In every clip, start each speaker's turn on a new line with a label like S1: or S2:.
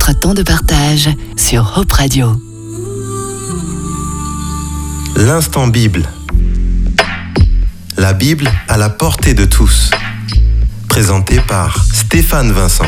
S1: votre temps de partage sur Hope Radio.
S2: L'instant Bible. La Bible à la portée de tous. Présenté par Stéphane Vincent.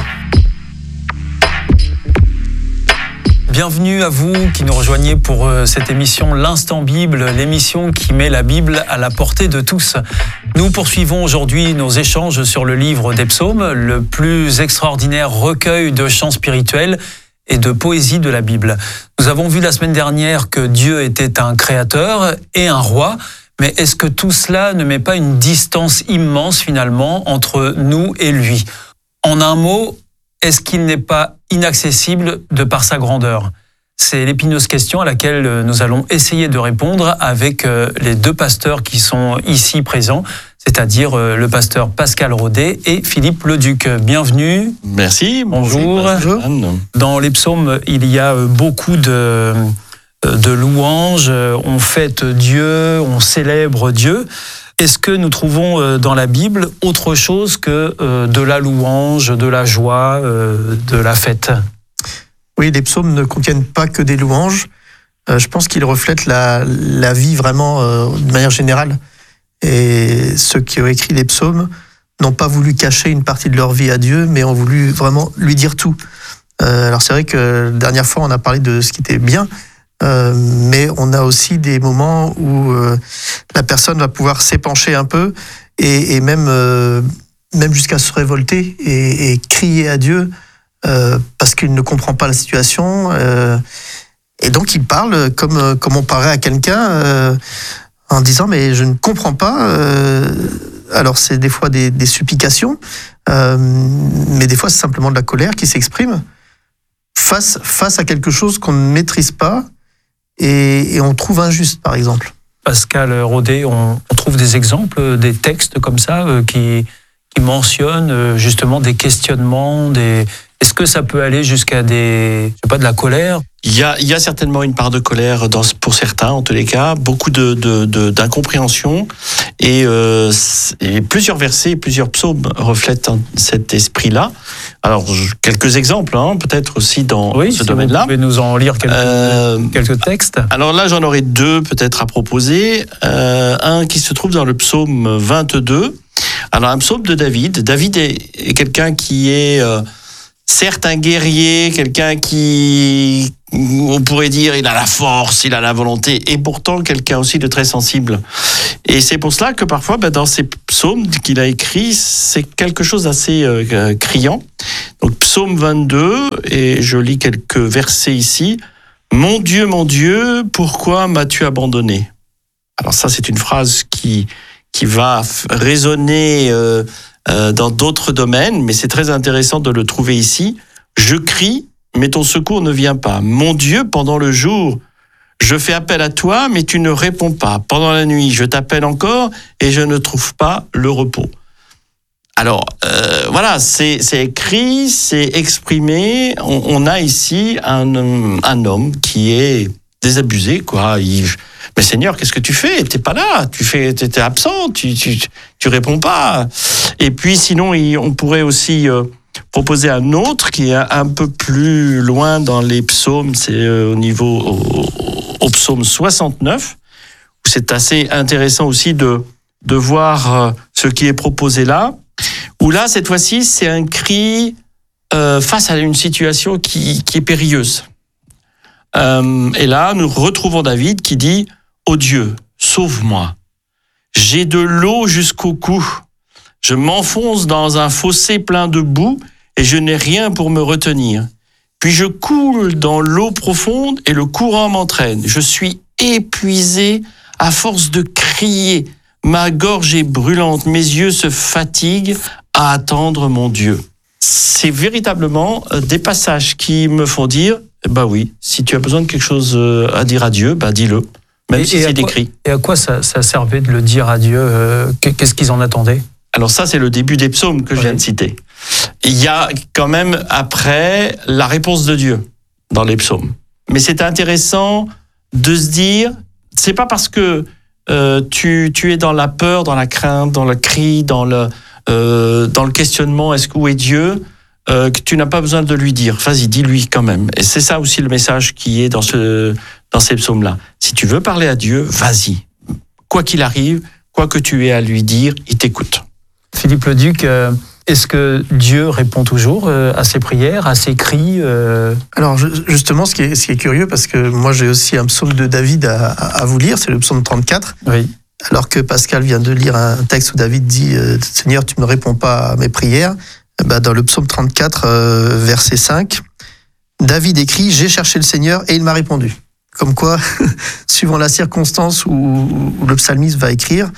S3: Bienvenue à vous qui nous rejoignez pour cette émission L'Instant Bible, l'émission qui met la Bible à la portée de tous. Nous poursuivons aujourd'hui nos échanges sur le livre des Psaumes, le plus extraordinaire recueil de chants spirituels et de poésie de la Bible. Nous avons vu la semaine dernière que Dieu était un créateur et un roi, mais est-ce que tout cela ne met pas une distance immense finalement entre nous et lui ? En un mot, est-ce qu'il n'est pas inaccessible de par sa grandeur ? C'est l'épineuse question à laquelle nous allons essayer de répondre avec les deux pasteurs qui sont ici présents, c'est-à-dire le pasteur Pascal Rodet et Philippe Leduc. Bienvenue.
S4: Merci.
S3: Bonjour. Dans les psaumes, il y a beaucoup de louanges. On fête Dieu, on célèbre Dieu. Est-ce que nous trouvons dans la Bible autre chose que de la louange, de la joie, de la fête ?
S5: Oui, les psaumes ne contiennent pas que des louanges. Je pense qu'ils reflètent la vie vraiment de manière générale. Et ceux qui ont écrit les psaumes n'ont pas voulu cacher une partie de leur vie à Dieu, mais ont voulu vraiment lui dire tout. Alors c'est vrai que la dernière fois, on a parlé de ce qui était bien, mais on a aussi des moments où la personne va pouvoir s'épancher un peu et même jusqu'à se révolter et crier à Dieu parce qu'il ne comprend pas la situation. Et donc il parle comme on parlerait à quelqu'un en disant mais je ne comprends pas. Alors c'est des fois des supplications, mais des fois c'est simplement de la colère qui s'exprime face à quelque chose qu'on ne maîtrise pas et on trouve injuste, par exemple.
S3: Pascal Rodet, on trouve des exemples, des textes comme ça qui mentionnent justement des questionnements, Est-ce que ça peut aller jusqu'à de la colère ?
S4: Il y a certainement une part de colère pour certains, en tous les cas, beaucoup d'incompréhension et plusieurs versets, plusieurs psaumes reflètent cet esprit-là. Alors, quelques exemples, peut-être aussi dans ce domaine-là.
S3: Vous pouvez nous en lire quelques textes.
S4: Alors là, j'en aurais deux peut-être à proposer. Un qui se trouve dans le psaume 22. Alors, un psaume de David. David est quelqu'un qui est... certes un guerrier, quelqu'un qui, on pourrait dire, il a la force, il a la volonté, et pourtant quelqu'un aussi de très sensible. Et c'est pour cela que parfois, dans ces psaumes qu'il a écrits, c'est quelque chose d'assez criant. Donc psaume 22, et je lis quelques versets ici. « Mon Dieu, pourquoi m'as-tu abandonné ?» Alors ça, c'est une phrase qui va résonner... dans d'autres domaines, mais c'est très intéressant de le trouver ici. Je crie, mais ton secours ne vient pas. Mon Dieu, pendant le jour, je fais appel à toi, mais tu ne réponds pas. Pendant la nuit, je t'appelle encore et je ne trouve pas le repos. Alors, voilà, c'est écrit, c'est exprimé. On a ici un homme qui est désabusé, quoi. Mais Seigneur, qu'est-ce que tu fais ? T'es pas là, t'es absent, tu réponds pas. Et puis sinon, on pourrait aussi proposer un autre qui est un peu plus loin dans les psaumes, c'est au psaume 69, où c'est assez intéressant aussi de voir ce qui est proposé là, où là, cette fois-ci, c'est un cri face à une situation qui est périlleuse. Et là, nous retrouvons David qui dit « Ô Dieu, sauve-moi. J'ai de l'eau jusqu'au cou. Je m'enfonce dans un fossé plein de boue et je n'ai rien pour me retenir. Puis je coule dans l'eau profonde et le courant m'entraîne. Je suis épuisé à force de crier. Ma gorge est brûlante, mes yeux se fatiguent à attendre mon Dieu. » C'est véritablement des passages qui me font dire oui, si tu as besoin de quelque chose à dire à Dieu, dis-le, même si c'est décrit.
S3: Et à quoi ça servait de le dire à Dieu ? Qu'est-ce qu'ils en attendaient ?
S4: Alors ça, c'est le début des psaumes que je viens de citer. Il y a quand même après la réponse de Dieu dans les psaumes. Mais c'est intéressant de se dire, c'est pas parce que tu es dans la peur, dans la crainte, dans le cri, dans le questionnement, où est Dieu, que tu n'as pas besoin de lui dire. Vas-y, dis-lui quand même. Et c'est ça aussi le message qui est dans ces psaumes-là. Si tu veux parler à Dieu, vas-y. Quoi qu'il arrive, quoi que tu aies à lui dire, il t'écoute.
S3: Philippe Leduc, est-ce que Dieu répond toujours à ses prières, à ses cris
S5: Alors justement, ce qui est curieux, parce que moi j'ai aussi un psaume de David à vous lire, c'est le psaume 34.
S3: Oui.
S5: Alors que Pascal vient de lire un texte où David dit « Seigneur, tu ne réponds pas à mes prières », dans le psaume 34, verset 5, David écrit « J'ai cherché le Seigneur et il m'a répondu ». Comme quoi, suivant la circonstance où le psalmiste va écrire,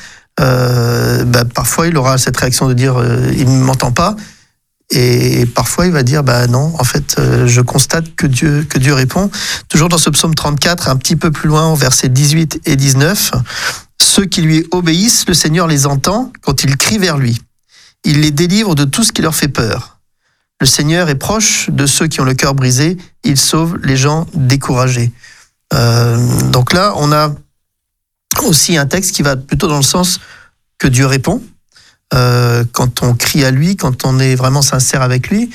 S5: parfois il aura cette réaction de dire il ne m'entend pas, et parfois il va dire non, en fait je constate que Dieu répond. Toujours dans ce psaume 34, un petit peu plus loin, versets 18 et 19, ceux qui lui obéissent, le Seigneur les entend quand ils crient vers lui. Il les délivre de tout ce qui leur fait peur. Le Seigneur est proche de ceux qui ont le cœur brisé, il sauve les gens découragés. Donc là, on a aussi un texte qui va plutôt dans le sens que Dieu répond. Quand on crie à lui, quand on est vraiment sincère avec lui,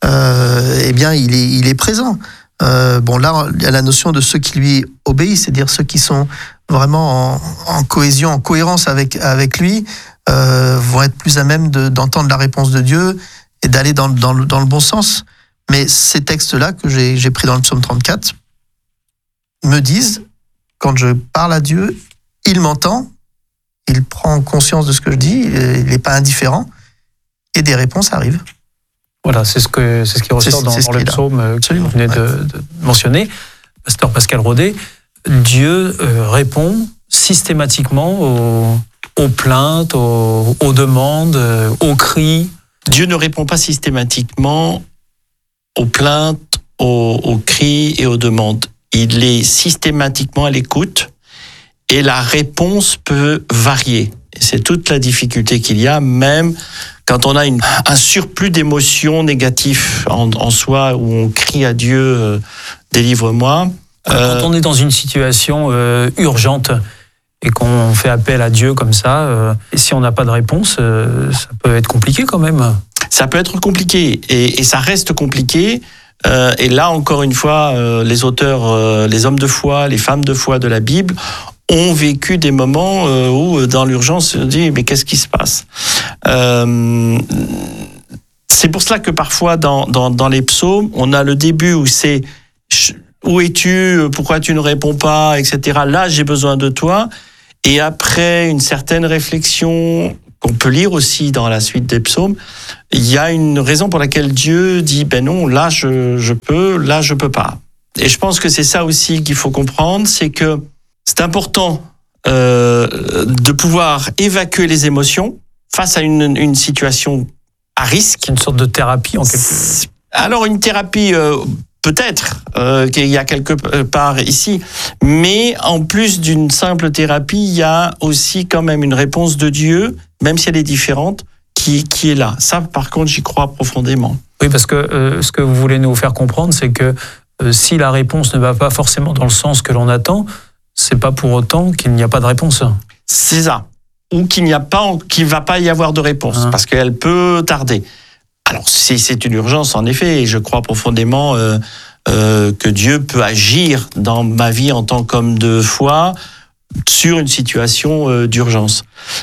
S5: il est présent. Là, il y a la notion de ceux qui lui obéissent, c'est-à-dire ceux qui sont vraiment en cohésion, en cohérence avec lui, vont être plus à même d'entendre la réponse de Dieu et d'aller dans le bon sens. Mais ces textes-là que j'ai pris dans le psaume 34 me disent, quand je parle à Dieu, il m'entend, il prend conscience de ce que je dis, il n'est pas indifférent, et des réponses arrivent.
S3: Voilà, c'est ce qui ressort dans le psaume que vous venez de mentionner. Pasteur Pascal Rodet, Dieu répond systématiquement aux plaintes, aux demandes, aux cris.
S4: Dieu ne répond pas systématiquement aux plaintes, aux cris et aux demandes. Il est systématiquement à l'écoute et la réponse peut varier. Et c'est toute la difficulté qu'il y a, même quand on a un surplus d'émotions négatives en soi, où on crie à Dieu, délivre-moi.
S3: Quand on est dans une situation urgente et qu'on fait appel à Dieu comme ça, et si on n'a pas de réponse, ça peut être compliqué quand même.
S4: Ça peut être compliqué et ça reste compliqué. Et là, encore une fois, les auteurs, les hommes de foi, les femmes de foi de la Bible ont vécu des moments où, dans l'urgence, on se dit, mais qu'est-ce qui se passe ? C'est pour cela que parfois, dans les psaumes, on a le début où c'est « Où es-tu ? Pourquoi tu ne réponds pas ? » etc. Là, j'ai besoin de toi. Et après une certaine réflexion qu'on peut lire aussi dans la suite des psaumes, il y a une raison pour laquelle Dieu dit « Ben non, là je peux, là je peux pas ». Et je pense que c'est ça aussi qu'il faut comprendre, c'est que c'est important de pouvoir évacuer les émotions face à une situation à risque.
S3: Une sorte de thérapie en quelque sorte.
S4: Alors une thérapie peut-être qu'il y a quelque part ici, mais en plus d'une simple thérapie, il y a aussi quand même une réponse de Dieu, même si elle est différente, qui est là. Ça, par contre, j'y crois profondément.
S3: Oui, parce que ce que vous voulez nous faire comprendre, c'est que si la réponse ne va pas forcément dans le sens que l'on attend, c'est pas pour autant qu'il n'y a pas de réponse.
S4: C'est ça. Ou qu'il va pas y avoir de réponse, parce qu'elle peut tarder. Alors, c'est une urgence, en effet, et je crois profondément que Dieu peut agir dans ma vie en tant qu'homme de foi sur une situation d'urgence.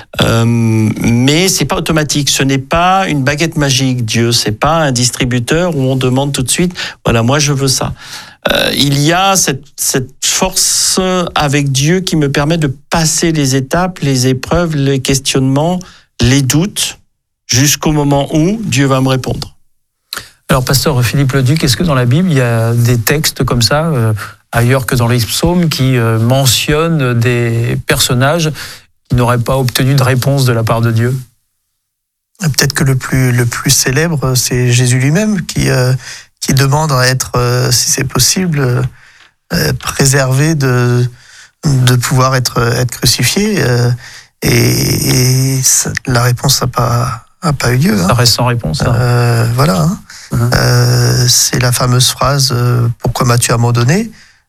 S4: Mais c'est pas automatique, ce n'est pas une baguette magique, Dieu, c'est pas un distributeur où on demande tout de suite, voilà, moi je veux ça. Il y a cette force avec Dieu qui me permet de passer les étapes, les épreuves, les questionnements, les doutes, jusqu'au moment où Dieu va me répondre.
S3: Alors, pasteur Philippe Leduc, est-ce que dans la Bible, il y a des textes comme ça, ailleurs que dans les psaumes, qui mentionnent des personnages qui n'auraient pas obtenu de réponse de la part de Dieu ?
S5: Peut-être que le plus célèbre, c'est Jésus lui-même, qui demande à être, si c'est possible, préservé de pouvoir être crucifié. Et la réponse n'a pas eu lieu.
S3: Ça reste sans réponse.
S5: Voilà. C'est la fameuse phrase « Pourquoi m'as-tu abandonné ?»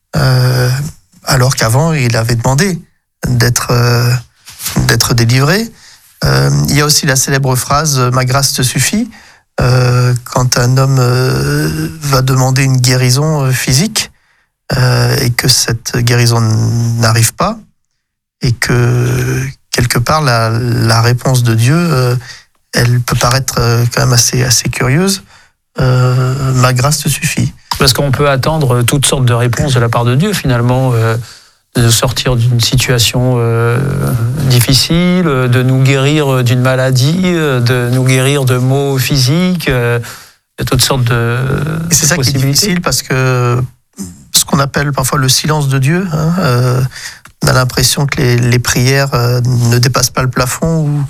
S5: alors qu'avant, il avait demandé d'être délivré. Il y a aussi la célèbre phrase « Ma grâce te suffit ». quand un homme va demander une guérison physique et que cette guérison n'arrive pas, et que quelque part la réponse de Dieu, elle peut paraître quand même assez curieuse. Ma grâce te suffit.
S3: Parce qu'on peut attendre toutes sortes de réponses de la part de Dieu, finalement, de sortir d'une situation difficile, de nous guérir d'une maladie, de nous guérir de maux physiques, il y a toutes sortes de
S5: et c'est ça qui est difficile, parce que ce qu'on appelle parfois le silence de Dieu, on a l'impression que les prières ne dépassent pas le plafond,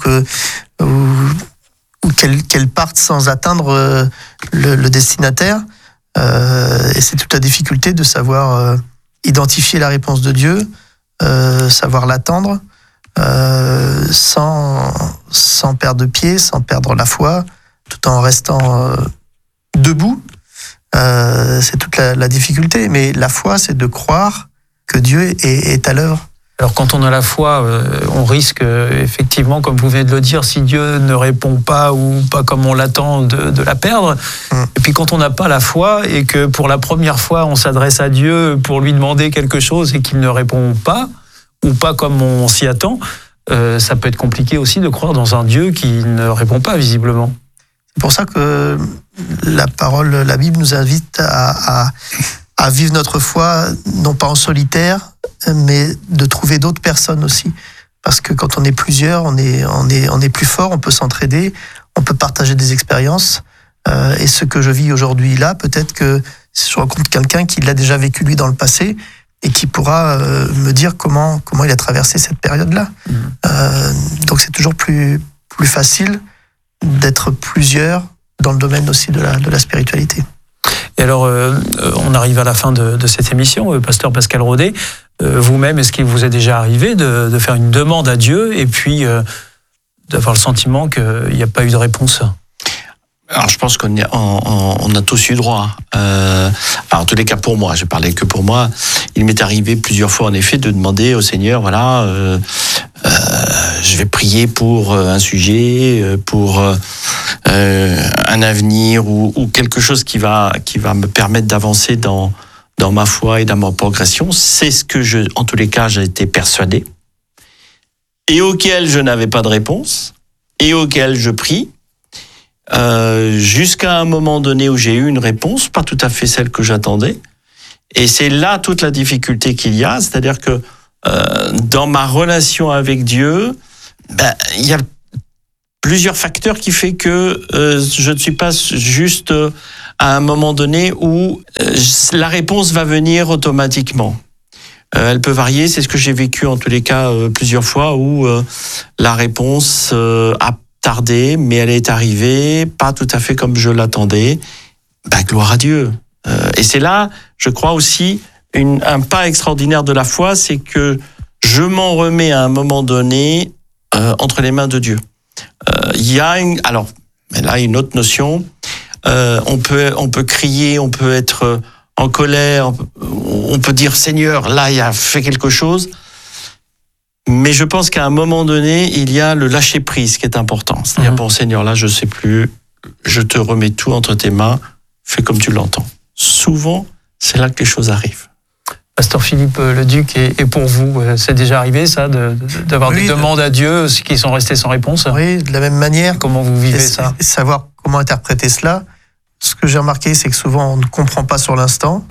S5: ou qu'elles partent sans atteindre le destinataire. Et c'est toute la difficulté de savoir identifier la réponse de Dieu, savoir l'attendre, sans perdre de pied, sans perdre la foi, tout en restant debout. C'est toute la difficulté. Mais la foi, c'est de croire que Dieu est à l'œuvre.
S3: Alors quand on a la foi, on risque effectivement, comme vous venez de le dire, si Dieu ne répond pas ou pas comme on l'attend, de la perdre. Et puis quand on n'a pas la foi et que pour la première fois on s'adresse à Dieu pour lui demander quelque chose et qu'il ne répond pas, ou pas comme on s'y attend, ça peut être compliqué aussi de croire dans un Dieu qui ne répond pas visiblement.
S5: C'est pour ça que la Bible nous invite à vivre notre foi, non pas en solitaire, mais de trouver d'autres personnes aussi. Parce que quand on est plusieurs, on est plus fort, on peut s'entraider, on peut partager des expériences. Et ce que je vis aujourd'hui là, peut-être que je rencontre quelqu'un qui l'a déjà vécu lui dans le passé et qui pourra me dire comment il a traversé cette période-là. Donc c'est toujours plus facile d'être plusieurs dans le domaine aussi de la spiritualité.
S3: Et alors, on arrive à la fin de cette émission, pasteur Pascal Rodet. Vous-même, est-ce qu'il vous est déjà arrivé de faire une demande à Dieu et puis d'avoir le sentiment qu'il n'y a pas eu de réponse ?
S4: Alors je pense qu'on a tous eu droit. Alors en tous les cas pour moi, je parlais que pour moi, il m'est arrivé plusieurs fois en effet de demander au Seigneur, voilà, je vais prier pour un sujet, pour un avenir ou quelque chose qui va me permettre d'avancer dans ma foi et dans ma progression. C'est ce que en tous les cas, j'ai été persuadé et auquel je n'avais pas de réponse et auquel je prie. Jusqu'à un moment donné où j'ai eu une réponse, pas tout à fait celle que j'attendais. Et c'est là toute la difficulté qu'il y a, c'est-à-dire que dans ma relation avec Dieu, il y a plusieurs facteurs qui fait que je ne suis pas juste à un moment donné où la réponse va venir automatiquement. Elle peut varier, c'est ce que j'ai vécu en tous les cas plusieurs fois où la réponse a tardé, mais elle est arrivée, pas tout à fait comme je l'attendais. Gloire à Dieu. Et c'est là, je crois aussi, un pas extraordinaire de la foi, c'est que je m'en remets à un moment donné entre les mains de Dieu. Il y a une autre notion. On peut crier, on peut être en colère, on peut dire Seigneur, là il a fait quelque chose. Mais je pense qu'à un moment donné, il y a le lâcher prise qui est important. C'est-à-dire, bon Seigneur, là je sais plus, je te remets tout entre tes mains, fais comme tu l'entends. Souvent, c'est là que les choses arrivent.
S3: Pasteur Philippe Leduc, et pour vous, c'est déjà arrivé ça, d'avoir des demandes à Dieu qui sont restées sans réponse ?
S5: Oui, de la même manière.
S3: Comment vous vivez ça ?
S5: Savoir comment interpréter cela. Ce que j'ai remarqué, c'est que souvent on ne comprend pas sur l'instant.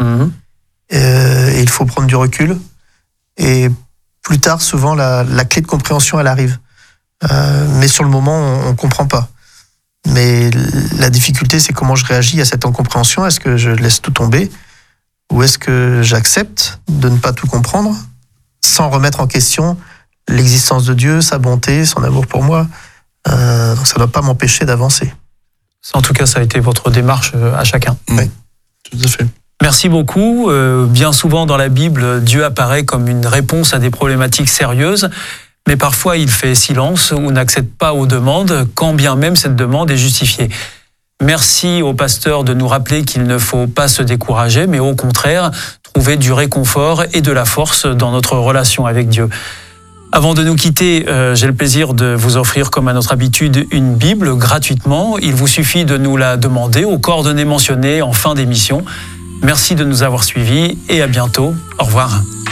S5: Et il faut prendre du recul. Et plus tard, souvent, la clé de compréhension, elle arrive. Mais sur le moment, on ne comprend pas. Mais la difficulté, c'est comment je réagis à cette incompréhension. Est-ce que je laisse tout tomber ? Ou est-ce que j'accepte de ne pas tout comprendre sans remettre en question l'existence de Dieu, sa bonté, son amour pour moi ? Donc ça ne doit pas m'empêcher d'avancer.
S3: En tout cas, ça a été votre démarche à chacun.
S5: Oui,
S4: tout à fait.
S3: Merci beaucoup. Bien souvent dans la Bible, Dieu apparaît comme une réponse à des problématiques sérieuses, mais parfois il fait silence ou n'accède pas aux demandes, quand bien même cette demande est justifiée. Merci au pasteur de nous rappeler qu'il ne faut pas se décourager, mais au contraire, trouver du réconfort et de la force dans notre relation avec Dieu. Avant de nous quitter, j'ai le plaisir de vous offrir, comme à notre habitude, une Bible gratuitement. Il vous suffit de nous la demander aux coordonnées mentionnées en fin d'émission. Merci de nous avoir suivis et à bientôt. Au revoir.